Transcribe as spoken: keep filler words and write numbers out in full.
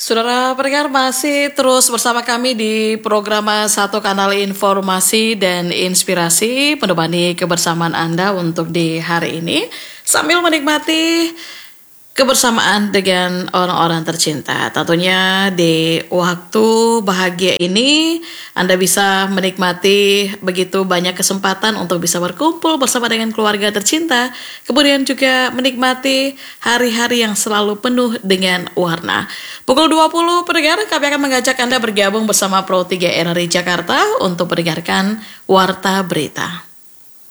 Saudara pendengar masih terus bersama kami di program Satu Kanal Informasi dan Inspirasi, menemani kebersamaan Anda untuk di hari ini sambil menikmati kebersamaan dengan orang-orang tercinta. Tentunya di waktu bahagia ini Anda bisa menikmati begitu banyak kesempatan untuk bisa berkumpul bersama dengan keluarga tercinta. Kemudian juga menikmati hari-hari yang selalu penuh dengan warna. Pukul dua puluh pendengar, kami akan mengajak Anda bergabung bersama Pro tiga R R I Jakarta untuk mendengarkan Warta Berita.